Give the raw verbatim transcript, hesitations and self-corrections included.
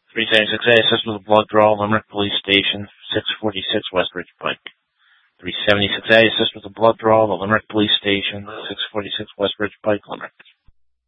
three seventy-six A, assist with a blood draw, Limerick Police Station, six forty-six Westridge Pike. three seventy-six A, assist with a blood draw, the Limerick Police Station, six forty-six Westridge Pike, Limerick.